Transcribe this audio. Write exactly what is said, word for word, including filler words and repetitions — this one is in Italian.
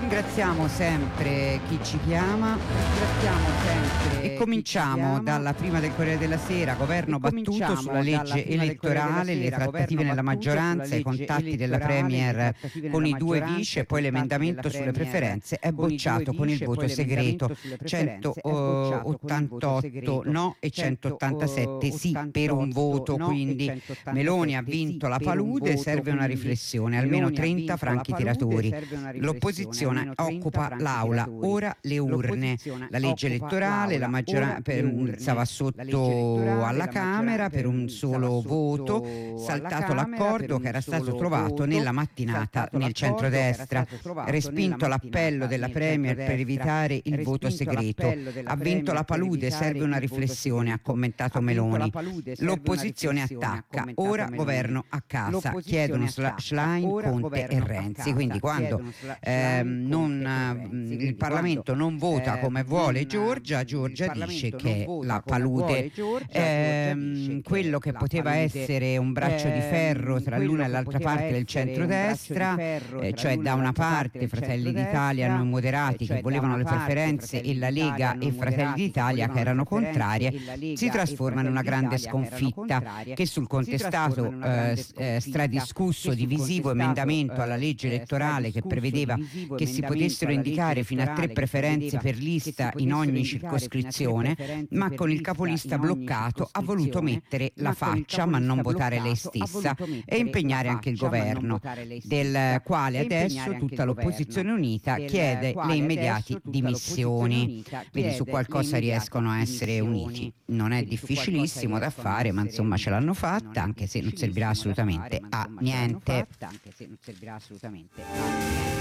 ringraziamo sempre chi ci chiama. Ringraziamo sempre e cominciamo dalla prima del Corriere della Sera. Governo battuto sulla legge elettorale, le trattative nella maggioranza, i contatti della Premier con i due vice, poi l'emendamento sulle preferenze è bocciato con il voto segreto, centottantotto no e centottantasette sì per un voto, quindi Meloni ha vinto la palude, serve una riflessione, almeno trenta franchi tiratori. L'opposizione occupa l'aula, ora le urne. La legge elettorale, la maggioranza stava sotto alla Camera per un solo voto, saltato l'accordo che era stato trovato nella mattinata nel centrodestra, respinto l'appello della Premier per evitare il voto segreto. Ha vinto la palude, serve una riflessione, ha commentato Meloni. L'opposizione attacca, ora governo a casa, chiedono Schlein, Conte e Renzi. Quindi quando ehm, non, il Parlamento non vota come vuole Giorgia, Giorgia dice che la palude, ehm, quello che poteva essere un braccio di ferro tra l'una e l'altra parte del centrodestra, eh, cioè da una parte Fratelli d'Italia, noi moderati che volevano le preferenze e la Lega e Fratelli d'Italia che erano contrarie, si trasforma in una grande sconfitta che sul contestato eh, eh, stradiscusso divisivo emendamento alla legge elettorale che prevedeva che si potessero indicare fino a tre preferenze per lista in ogni circoscrizione, ma con il capolista bloccato ha voluto mettere la faccia ma non votare lei stessa e impegnare anche il governo, del quale adesso tutta l'opposizione unita chiede le immediate dimissioni. Quindi su qualcosa riescono a essere uniti. Non è difficilissimo da fare, ma insomma ce l'hanno fatta, anche se non servirà assolutamente a niente.